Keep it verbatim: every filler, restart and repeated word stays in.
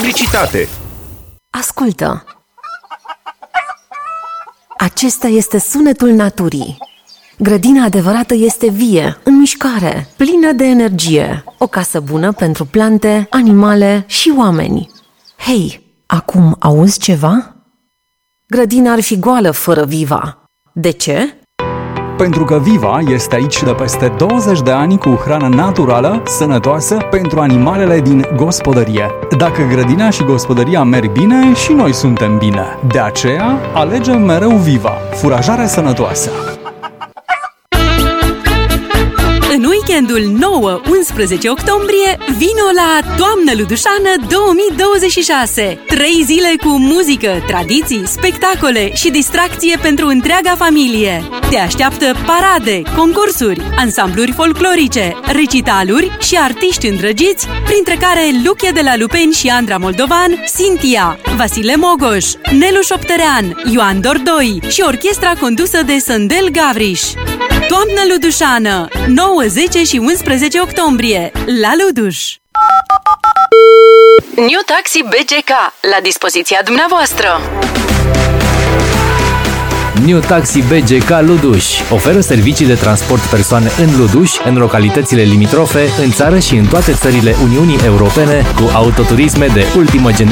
Publicitate. Ascultă! Acesta este sunetul naturii. Grădina adevărată este vie, în mișcare, plină de energie. O casă bună pentru plante, animale și oameni. Hei, acum auzi ceva? Grădina ar fi goală fără Viva. De ce? Pentru că Viva este aici de peste douăzeci de ani cu hrană naturală, sănătoasă pentru animalele din gospodărie. Dacă grădina și gospodăria merg bine, și noi suntem bine. De aceea, alegem mereu Viva, furajare sănătoasă. În weekendul nouă unsprezece octombrie, vino la Toamnă Ludușană două mii douăzeci și șase. Trei zile cu muzică, tradiții, spectacole și distracție pentru întreaga familie. Te așteaptă parade, concursuri, ansambluri folclorice, recitaluri și artiști îndrăgiți, printre care Luche de la Lupeni și Andra Moldovan, Cynthia, Vasile Mogoș, Nelu Șoptărean, Ioan Dordoi și orchestra condusă de Sândel Gavriș. Toamnă Ludușană, nouă, zece și unsprezece octombrie, la Luduș. New Taxi B G K, la dispoziția dumneavoastră. New Taxi B G K Luduș oferă servicii de transport persoane în Luduș, în localitățile limitrofe, în țară și în toate țările Uniunii Europene, cu autoturisme de ultimă generație